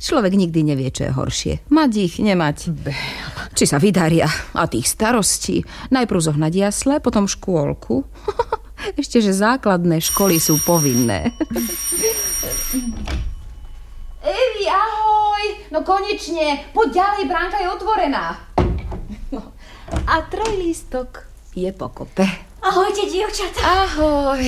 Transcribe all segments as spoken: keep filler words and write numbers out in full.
Človek nikdy nevie, čo je horšie. Mať ich, nemať. Či sa vydaria. A tých starostí. Najprv zohnať jasle, potom škôlku. Ešte, že základné školy sú povinné. Evi, ahoj! No konečne, poď ďalej, bránka je otvorená. No. A trojlístok je pokope. Ahojte, dievčatá. Ahoj.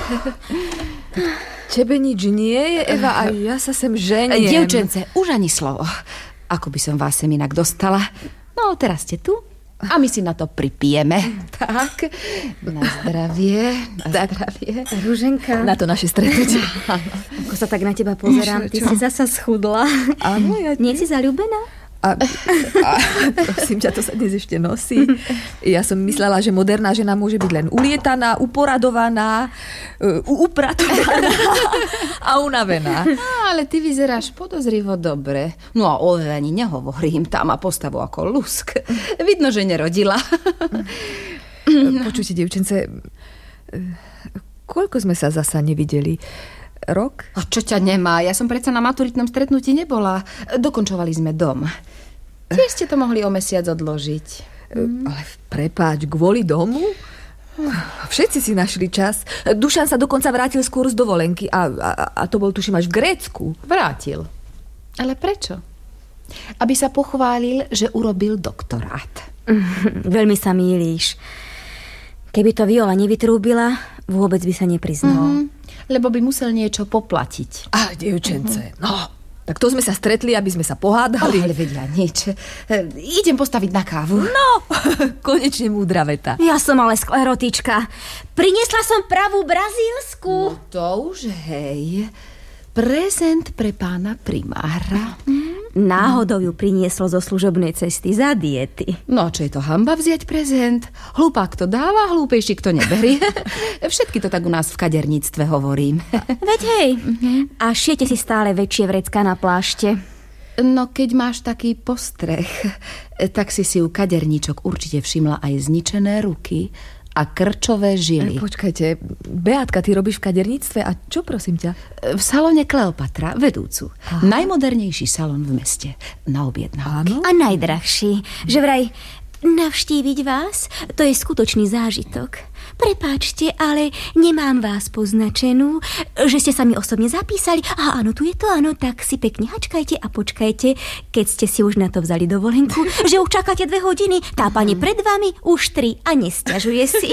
Tebe nič nie je, Eva, a ja sa sem ženiem. Dievčence, už ani slovo. Ako by som vás sem inak dostala. No, teraz ste tu a my si na to pripijeme. Tak, na zdravie, na tak. zdravie. Ruženka. Na to naše stretnutie. Ako sa tak na teba pozerám, ty si zasa schudla. Áno, ja... Nie si zaľúbená? A, a prosím ťa, to sa dnes ešte nosí. Ja som myslela, že moderná žena môže byť len ulietaná, uporadovaná, upratovaná a unavená. Á, ale ty vyzeráš podozrivo dobre. No a o ani nehovorím, tá má postavu ako lusk. Vidno, že nerodila. Počujte, dievčence, koľko sme sa zasa nevideli? Rok? A čo ťa nemá? Ja som predsa na maturitnom stretnutí nebola. Dokončovali sme dom. Tiež ste to mohli o mesiac odložiť. Mm. Ale prepáč, kvôli domu? Všetci si našli čas. Dušan sa dokonca vrátil skôr z dovolenky a, a, a to bol, tuším, až v Grécku. Vrátil. Ale prečo? Aby sa pochválil, že urobil doktorát. Mm, veľmi sa mýlíš. Keby to Viola nevytrúbila, vôbec by sa nepriznal. Mm-hmm. Lebo by musel niečo poplatiť. Á, dievčence, uh-huh. no. Tak to sme sa stretli, aby sme sa pohádali. Oh, ale vedia nič. E, idem postaviť na kávu. No, konečne múdra veta. Ja som ale sklerotička. Priniesla som pravú brazílsku. No to už hej. Prezent pre pána primára. Mm. Náhodou ju prinieslo zo služobnej cesty za diety. No, čo je to hanba vziať prezent? Hlupák to dáva, hlúpejší kto neberie. Všetky to tak u nás v kaderníctve hovorím. Veď hej, mm-hmm. A šijete si stále väčšie vrecká na plášte. No, keď máš taký postreh, tak si si u kaderníčok určite všimla aj zničené ruky a krčové žily. Počkajte, Beátka, ty robíš v kaderníctve a čo, prosím ťa? V salóne Kleopatra, vedúcu. Aha. Najmodernejší salón v meste. Na objednávky. A najdrahší. Že vraj navštíviť vás, to je skutočný zážitok. Prepáčte, ale nemám vás poznačenú, že ste sa mi osobne zapísali. A áno, tu je to, áno, tak si pekne hačkajte a počkajte, keď ste si už na to vzali dovolenku, že už čakáte dve hodiny, tá pani pred vami už tri a nesťažuje si.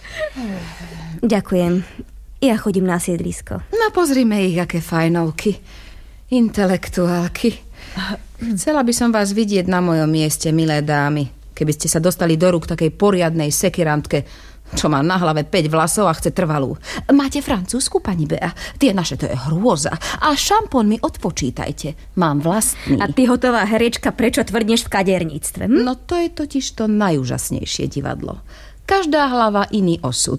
Ďakujem. Ja chodím na sídlisko. No pozrime ich, aké fajnovky. Intelektuálky. Chcela by som vás vidieť na mojom mieste, milé dámy. Keby ste sa dostali do rúk takej poriadnej sekirantke, čo má na hlave päť vlasov a chce trvalú. Máte francúzsku, pani Bea? Tie naše, to je hrôza. A šampón mi odpočítajte. Mám vlastný. A ty, hotová herečka, prečo tvrdneš v kaderníctve? Hm? No to je totiž to najúžasnejšie divadlo. Každá hlava iný osud.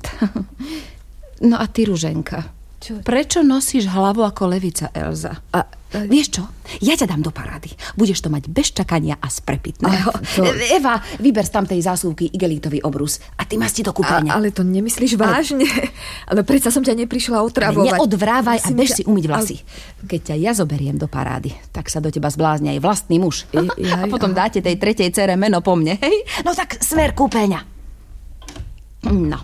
No a ty, Ruženka, čo? Prečo nosíš hlavu ako levica Elza? A, a vieš čo? Ja ťa dám do parády. Budeš to mať bez čakania a z prepitného. To... Eva, vyber z tamtej zásuvky igelítový obrus a ty masti do kúpeľňa. Ale to nemyslíš vážne? Ale predsa som ťa neprišla otravovať. Neodvrávaj a bež si umyť vlasy. Ale... Keď ťa ja zoberiem do parády, tak sa do teba zbláznia aj vlastný muž. I, ja, a potom dáte tej tretej dcere meno po mne. Hej? No tak smer kúpeľňa. No.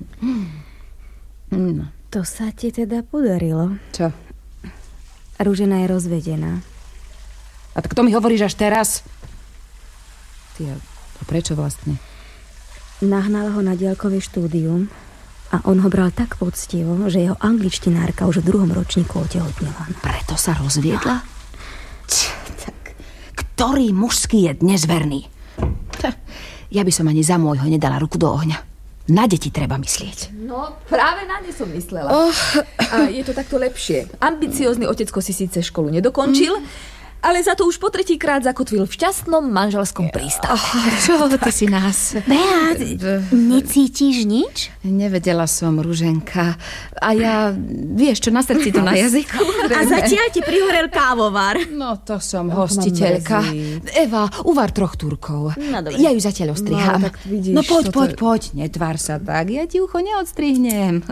No. To sa ti teda podarilo. Čo? Ružena je rozvedená. A tak to mi hovoríš až teraz? Ty, a prečo vlastne? Nahnala ho na diaľkové štúdium a on ho bral tak poctivo, že jeho angličtinárka už v druhom ročníku otehotnela. Preto sa rozviedla? Č, tak, ktorý mužský je dnes verný? Ja by som ani za môjho nedala ruku do ohňa. Na deti treba myslieť. No, práve na ne som myslela. Oh. A je to takto lepšie. Ambiciózny otecko si síce školu nedokončil, mm. ale za to už po tretíkrát zakotvil v šťastnom manželskom prístave. Oh, čo ty si nás? Beát, necítiš nič? Nevedela som, Ruženka. A ja, vieš čo, na srdci to na jazyku. A zatiaľ ti prihorel kávovar. No, to som oh, hostiteľka. Eva, uvar troch turkov. No, ja ju zatiaľ ostrihám. No, vidíš, no poď, poď, poď. Netvár sa tak. Ja ti ucho neodstrihnem.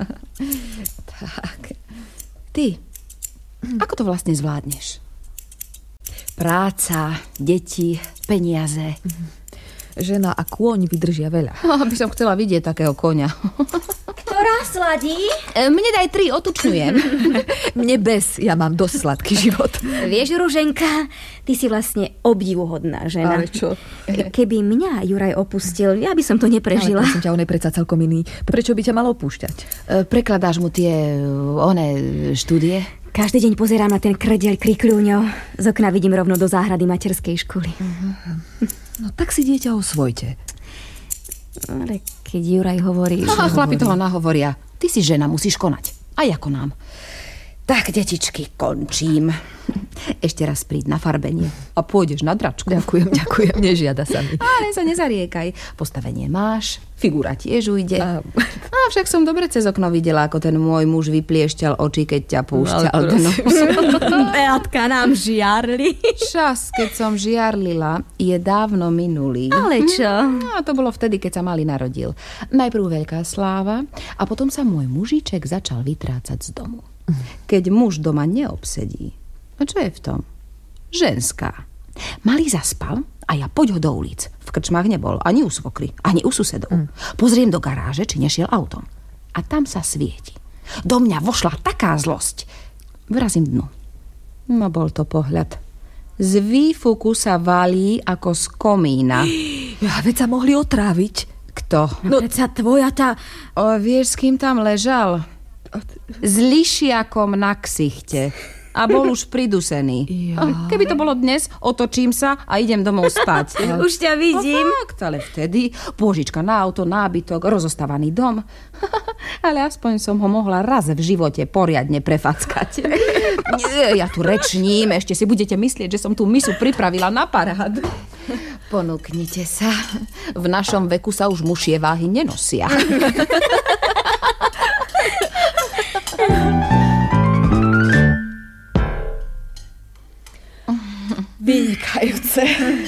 Tak. Ty, ako to vlastne zvládneš? Práca, deti, peniaze. Žena a kôň vydržia veľa. Oh, by som chcela vidieť takého koňa. Ktorá sladí? Mne daj tri, otučňujem. Mne bez, ja mám dosť sladký život. Vieš, Ruženka, ty si vlastne obdivuhodná žena. Ale čo? Keby mňa Juraj opustil, ja by som to neprežila. Ale prosím ťa, on je predsa celkom iný. Prečo by ťa mal opúšťať? Prekladáš mu tie, one, štúdie? Každý deň pozerám na ten krdeľ krikľúňov. Z okna vidím rovno do záhrady materskej školy. No tak si dieťa osvojte. Ale keď Juraj hovorí... No, chlapi toho nahovoria. Ty si žena, musíš konať. Aj ako nám. Tak, detičky, končím. Ešte raz príď na farbenie a pôjdeš na dračku. Ďakujem, ďakujem, nežiada sa mi. Ale sa nezariekaj. Postavenie máš, figura tiež ujde. A... a však som dobre cez okno videla, ako ten môj muž vypliešťal oči, keď ťa púšťal. No, Beatka, nám žiarli. Čas, keď som žiarlila, je dávno minulý. Ale čo? Hm? A to bolo vtedy, keď sa malý narodil. Najprv veľká sláva a potom sa môj mužiček začal vytrácať z domu. Keď muž doma neobsedí, a čo je v tom? Ženská. Malý zaspal a ja poď ho do ulic. V krčmách nebol, ani u svokry, ani u susedov. Mm. Pozriem do garáže, či nešiel autom. A tam sa svieti. Do mňa vošla taká zlosť. Vrazím dnu. No bol to pohľad. Z výfuku sa valí ako z komína. Ja, veď sa mohli otráviť. Kto? No, predsa tvoja tá... O, vieš, s kým tam ležal? S lišiakom na ksichte. A bol už pridusený. Ja. Keby to bolo dnes, otočím sa a idem domov spať. Už ťa vidím. No fakt, ale vtedy pôžička na auto, nábytok, rozostávaný dom. Ale aspoň som ho mohla raz v živote poriadne prefackať. Ja tu rečním, ešte si budete myslieť, že som tú misu pripravila na parád. Ponúknite sa. V našom veku sa už mušie váhy nenosia. Vynikajúce.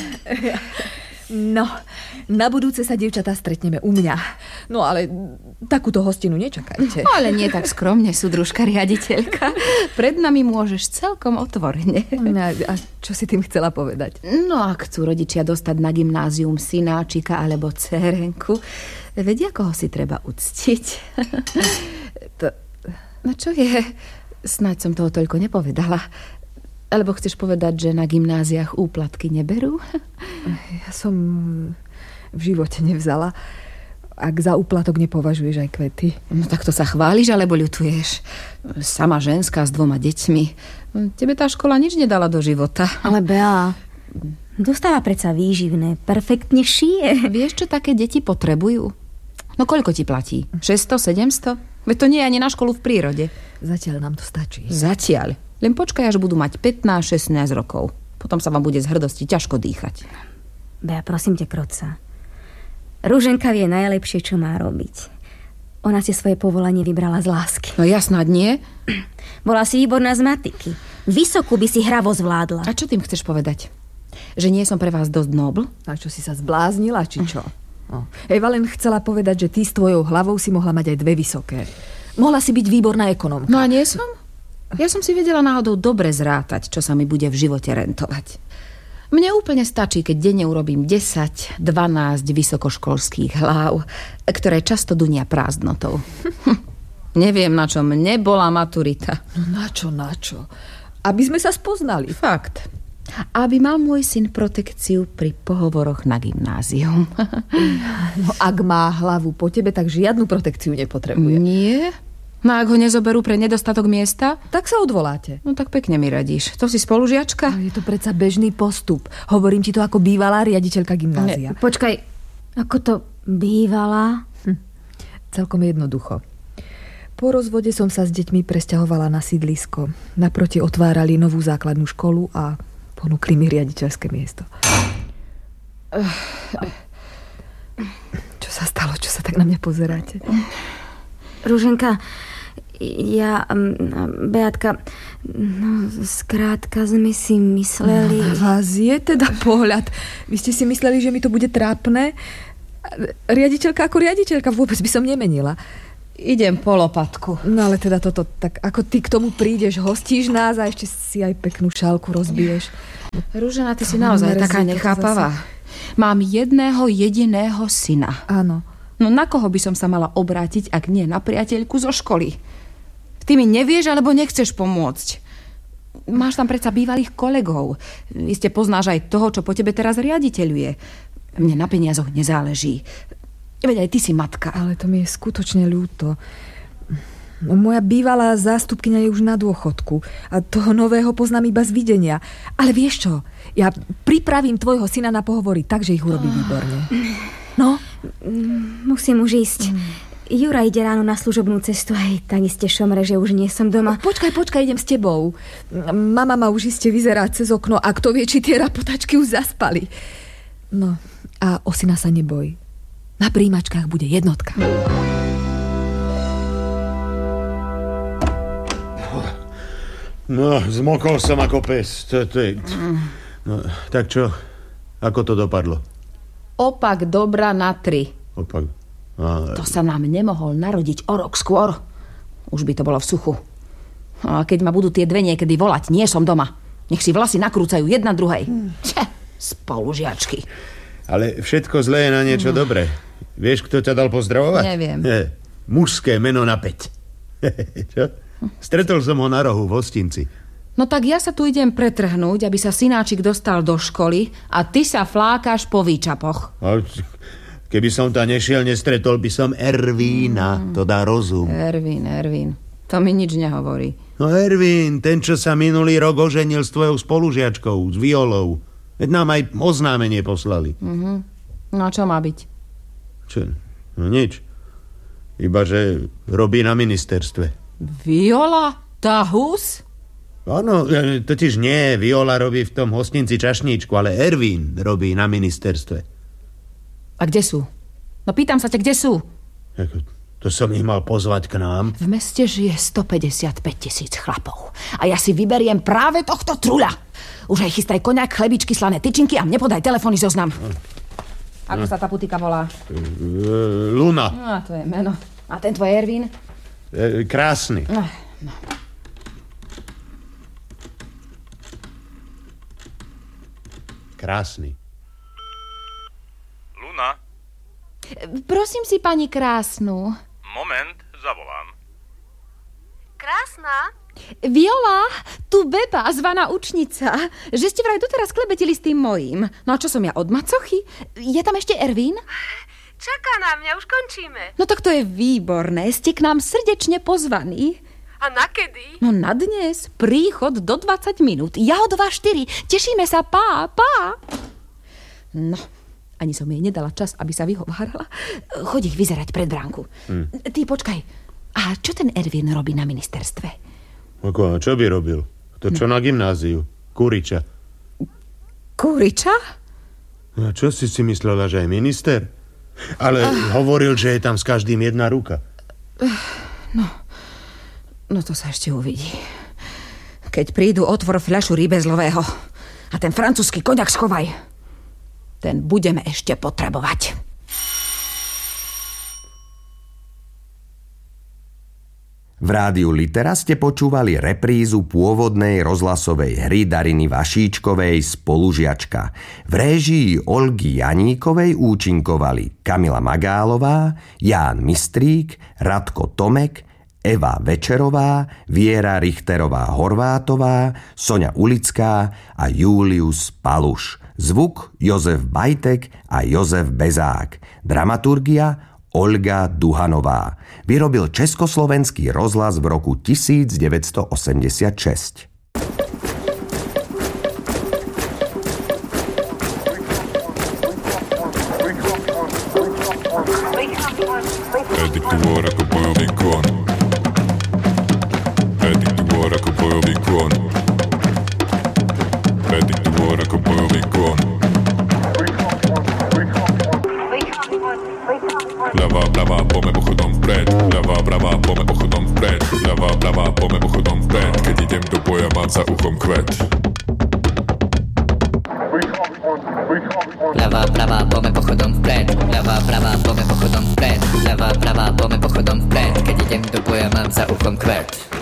No, na budúce sa, dievčatá, stretneme u mňa. No ale takúto hostinu nečakajte. Ale nie tak skromne, súdružka riaditeľka. Pred nami môžeš celkom otvorene. A čo si tým chcela povedať? No, ak chcú rodičia dostať na gymnázium synáčika alebo dcérenku, vedia, koho si treba uctiť. To... No čo je? Snáď som toho toľko nepovedala. Alebo chceš povedať, že na gymnáziách úplatky neberú? Ja som v živote nevzala. Ak za úplatok nepovažuješ aj kvety. No tak to sa chváliš, alebo ľutuješ? Sama ženská s dvoma deťmi. Tebe tá škola nič nedala do života. Ale Bea, dostáva predsa výživné. Perfektne šije. Vieš, čo také deti potrebujú? No koľko ti platí? šesťsto, sedemsto? Veď to nie je ani na školu v prírode. Zatiaľ nám to stačí. Zatiaľ. Len počkaj, až budú mať pätnásť šestnásť rokov. Potom sa vám bude z hrdosti ťažko dýchať. Bea, prosím ťa, Kroca. Ruženka vie najlepšie, čo má robiť. Ona si svoje povolanie vybrala z lásky. No ja snad nie. Bola si výborná z matiky. Vysokú by si hravo zvládla. A čo tým chceš povedať? Že nie som pre vás dosť nobl? A čo, si sa zbláznila, či čo? No. Eva len chcela povedať, že ty s tvojou hlavou si mohla mať aj dve vysoké. Mohla si byť výborná ekonómka. No a nie som? Ja som si vedela náhodou dobre zrátať, čo sa mi bude v živote rentovať. Mne úplne stačí, keď denne urobím desať dvanásť vysokoškolských hlav, ktoré často dunia prázdnotou. Neviem, na čom nebola maturita. No na čo, na čo? Aby sme sa spoznali. Fakt. Aby mal môj syn protekciu pri pohovoroch na gymnázium. No ak má hlavu po tebe, tak žiadnu protekciu nepotrebuje. Nie? No ak ho nezoberú pre nedostatok miesta? Tak sa odvoláte. No tak pekne mi radíš. To si spolužiačka? Je to predsa bežný postup. Hovorím ti to ako bývalá riaditeľka gymnázia. Ne, počkaj, ako to bývala? Hm. Celkom jednoducho. Po rozvode som sa s deťmi presťahovala na sídlisko. Naproti otvárali novú základnú školu a ponúkli mi riaditeľské miesto. Čo sa stalo? Čo sa tak na mňa pozeráte? Ruženka, ja, Beatka, no, skrátka sme si mysleli... No, vás je teda pohľad. Vy ste si mysleli, že mi to bude trápne? Riaditeľka ako riaditeľka, vôbec by som nemenila. idem po lopatku. No ale teda toto, tak ako ty k tomu prídeš, hostíš nás a ešte si aj peknú šálku rozbiješ. Rúžena, ty si naozaj taká nechápavá. Mám jedného jediného syna. Áno. No na koho by som sa mala obrátiť, ak nie na priateľku zo školy? Ty mi nevieš, alebo nechceš pomôcť. Máš tam predsa bývalých kolegov. Iste poznáš aj toho, čo po tebe teraz riaditeľuje. Mne na peniazoch nezáleží. Veď aj ty si matka. Ale to mi je skutočne ľúto. Moja bývalá zástupkyňa je už na dôchodku a toho nového poznám iba z videnia. Ale vieš čo? Ja pripravím tvojho syna na pohovory tak, že ich urobí výborne. No? Musím už ísť. Jura ide ráno na služobnú cestu. Aj tak iste šomre, že už nie som doma. Počkaj, počkaj, idem s tebou. Mama ma už iste vyzerá cez okno a kto vie, či tie rapotačky už zaspali. No, a o syna sa neboj. Na príjimačkách bude jednotka. No, zmokol som ako pes. To, to je... No, tak čo? Ako to dopadlo? Opak dobra na tri. Opak. A... To sa nám nemohol narodiť o rok skôr. Už by to bolo v suchu. A keď ma budú tie dve niekedy volať, nie som doma. Nech si vlasy nakrúcajú jedna druhej. Če, spolužiačky. Ale všetko zlé je na niečo mm. dobré. Vieš, kto ťa dal pozdravovať? Neviem. Je, mužské meno na päť. Čo? Stretol som ho na rohu v hostinci. No tak ja sa tu idem pretrhnúť, aby sa synáčik dostal do školy a ty sa flákaš po výčapoch. A keby som tam nešiel, nestretol by som Ervína. Mm. To dá rozum. Ervín, Ervín. To mi nič nehovorí. No Ervín, ten, čo sa minulý rok oženil s tvojou spolužiačkou, s Violou. Veď nám aj oznámenie poslali. Mm-hmm. No čo má byť? Čo? No nič. Iba, že robí na ministerstve. Viola? Tá hus? Áno, totiž nie. Viola robí v tom hostinci čašníčku, ale Ervín robí na ministerstve. A kde sú? No pýtam sa ťa, kde sú? To som ich mal pozvať k nám. V meste žije stopäťdesiatpäť tisíc chlapov. A ja si vyberiem práve tohto truľa. Už aj chystaj koniak, chlebičky, slané tyčinky a mne podaj telefónny zoznam. Ako sa tá putika volá? Luna. No, to je meno. A ten tvoj Ervín? E, krásny. No, no. Krásny. Luna? Prosím si, pani Krásnu. Moment, zavolám. Krásna? Viola, tu Beba, zvaná učnica. Že ste vraj doteraz klebetili s tým mojím. No a čo som ja, od macochy? Je tam ešte Ervín? Čaká na mňa, už končíme. No tak to je výborné, ste k nám srdečne pozvaní. A na kedy? No na dnes, príchod do dvadsať minút. Ja o dva štyri, tešíme sa, pá, pá. No, ani som jej nedala čas, aby sa vyhovárala. Choď ich vyzerať pred bránku. Hmm. Ty počkaj, a čo ten Ervín robí na ministerstve? Ako, čo by robil? To čo no. Na gymnáziu? Kuriča. Kuriča? A čo si si myslela, že aj minister? Ale uh. hovoril, že je tam s každým jedna ruka. Uh, no, no to sa ešte uvidí. Keď prídu, otvor fľašu rybezlového a ten francúzsky koniak schovaj. Ten budeme ešte potrebovať. V rádiu Litera ste počúvali reprízu pôvodnej rozhlasovej hry Dariny Vašíčkovej Spolužiačka. V réžii Olgy Janíkovej účinkovali Kamila Magálová, Ján Mistrík, Radko Tomek, Eva Večerová, Viera Richterová-Horvátová, Soňa Ulická a Julius Paluš. Zvuk Jozef Bajtek a Jozef Bezák. Dramaturgia Olga Duhanová. Vyrobil Československý rozhlas v roku devätnásťstoosemdesiatšesť. Ediktuor ako bojový kon. Ediktuor ako bojový kon. Ediktuor ako bojový kon. Ľavá, pravá, poďme pochodom vpred. Ľavá, pravá, poďme pochodom vpred. Ľavá, pravá, poďme pochodom vpred. Keď idem do boja, mať za uchom kvet. Ľavá, pravá, poďme pochodom pochodom vpred. Ľavá, pravá, poďme pochodom vpred. Ľavá, pravá, poďme pochodom vpred. Keď idem do boja, mám za uchom kvert.